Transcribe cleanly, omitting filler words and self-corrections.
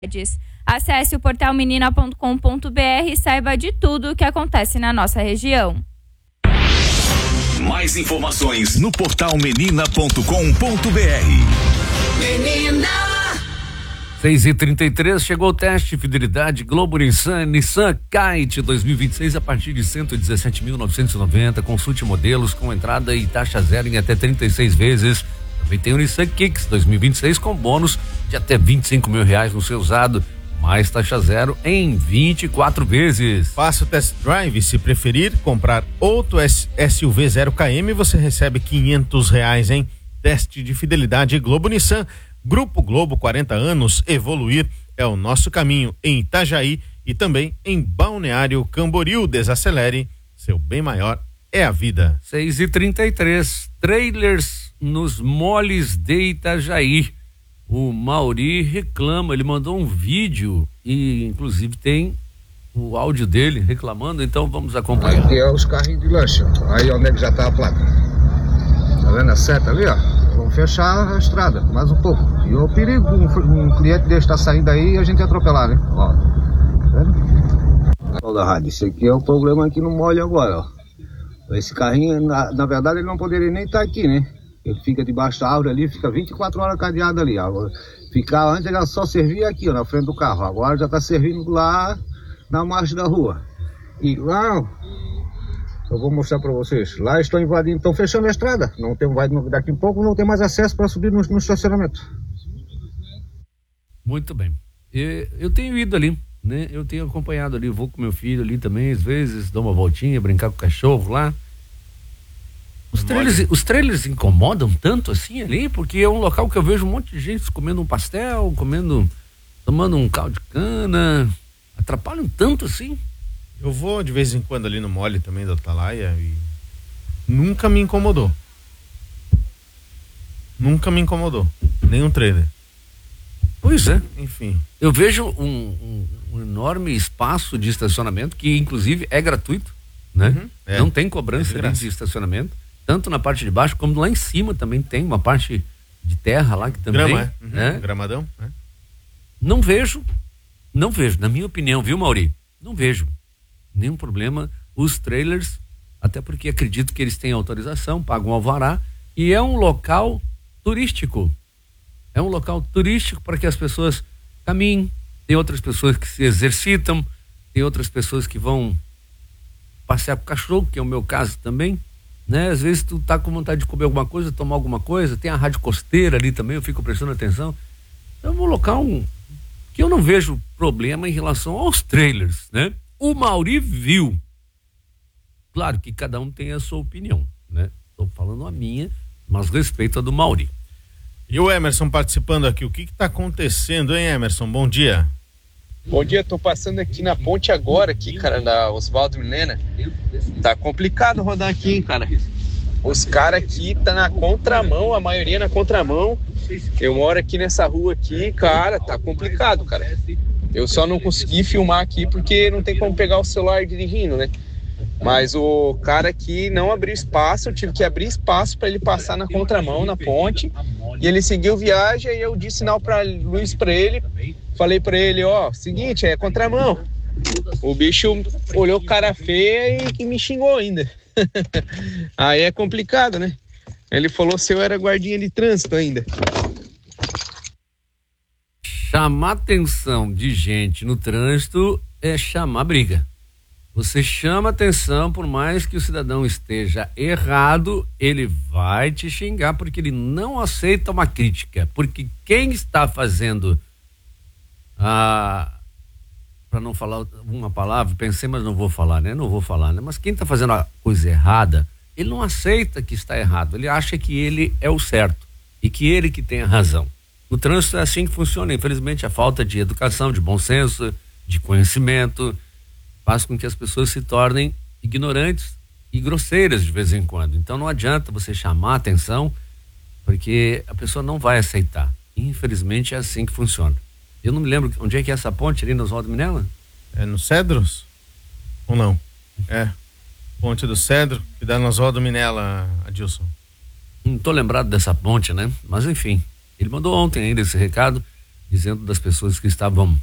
Acesse o portal menina.com.br e saiba de tudo o que acontece na nossa região. Mais informações no portal menina.com.br. Menina! 6h33, chegou o teste de fidelidade Globo Nissan Kite 2026 a partir de 117.990. Consulte modelos com entrada e taxa zero em até 36 vezes. Também tem o Nissan Kicks 2026 com bônus de até R$25 mil no seu usado, mais taxa zero em 24 vezes. Faça o test drive, se preferir comprar outro SUV 0km, você recebe R$500, hein? Teste de fidelidade Globo Nissan. Grupo Globo, 40 anos, evoluir é o nosso caminho, em Itajaí e também em Balneário Camboriú. Desacelere, seu bem maior é a vida. 6h33, trailers nos moles de Itajaí. O Mauri reclama, ele mandou um vídeo e inclusive tem o áudio dele reclamando, então vamos acompanhar. Aqui é os carrinhos de lanche, aí onde é que já tá a placa? Tá vendo a seta ali, ó? Vamos fechar a estrada, mais um pouco. E o perigo, um cliente desse tá saindo aí e a gente atropelar, né? Ó, tá vendo? Olha, rádio, esse aqui é o problema aqui no mole agora, ó. Esse carrinho, na verdade, ele não poderia nem estar aqui, né? Ele fica debaixo da árvore ali, fica 24 horas cadeado ali. Agora, ficar antes ele só servia aqui, ó, na frente do carro. Agora já tá servindo lá na margem da rua. E lá, eu vou mostrar para vocês. Lá estão invadindo, estão fechando a estrada. Não tem, daqui a pouco não tem mais acesso para subir no estacionamento. Muito bem. Eu tenho ido ali, né? Eu tenho acompanhado ali, vou com meu filho ali também, às vezes, dou uma voltinha, brincar com o cachorro lá. Os trailers incomodam tanto assim ali, porque é um local que eu vejo um monte de gente comendo um pastel, tomando um caldo de cana. Atrapalham tanto assim. Eu vou de vez em quando ali no mole também da Atalaia e nunca me incomodou. Nunca me incomodou. Nenhum trailer. Pois é. Enfim. Eu vejo um enorme espaço de estacionamento que inclusive é gratuito, né? Uhum, não tem cobrança de estacionamento, tanto na parte de baixo como lá em cima também tem uma parte de terra lá que também. Grama, né? Gramadão, né? Não vejo, na minha opinião, viu, Mauri? Não vejo nenhum problema os trailers, até porque acredito que eles têm autorização, pagam alvará e é um local turístico. É um local turístico para que as pessoas caminhem, tem outras pessoas que se exercitam, tem outras pessoas que vão passear com o cachorro, que é o meu caso também, né? Às vezes tu tá com vontade de comer alguma coisa, tomar alguma coisa, tem a rádio costeira ali também, eu fico prestando atenção. Então é um local que eu não vejo problema em relação aos trailers, né? O Mauri viu. Claro que cada um tem a sua opinião, né? Estou falando a minha, mas respeito a do Mauri. E o Emerson participando aqui, o que está acontecendo, hein, Emerson? Bom dia. Bom dia, tô passando aqui na ponte agora, aqui, cara, da Oswaldo Milena. Tá complicado rodar aqui, hein, cara. Os caras aqui tá na contramão, a maioria na contramão. Eu moro aqui nessa rua aqui, cara, tá complicado, cara. Eu só não consegui filmar aqui porque não tem como pegar o celular dirigindo, né? Mas o cara aqui não abriu espaço, eu tive que abrir espaço para ele passar na contramão, na ponte. E ele seguiu viagem, e eu disse sinal para Luiz para ele. Falei para ele, ó, seguinte, é contramão. O bicho olhou cara feia e me xingou ainda. Aí é complicado, né? Ele falou se eu era guardinha de trânsito ainda. Chamar atenção de gente no trânsito é chamar briga. Você chama atenção, por mais que o cidadão esteja errado, ele vai te xingar porque ele não aceita uma crítica. Porque quem está fazendo para não falar uma palavra, pensei, mas não vou falar, né? Não vou falar, né? Mas quem está fazendo a coisa errada, ele não aceita que está errado. Ele acha que ele é o certo e que ele que tem a razão. O trânsito é assim que funciona. Infelizmente, a falta de educação, de bom senso, de conhecimento, faz com que as pessoas se tornem ignorantes e grosseiras de vez em quando. Então não adianta você chamar a atenção, porque a pessoa não vai aceitar. Infelizmente é assim que funciona. Eu não me lembro onde é que é essa ponte ali no Oswaldo Minella? É no Cedros? Ou não? É. Ponte do Cedro, que dá no Oswaldo Minella, Adilson. Não tô lembrado dessa ponte, né? Mas enfim, ele mandou ontem ainda esse recado. dizendo das pessoas que estavam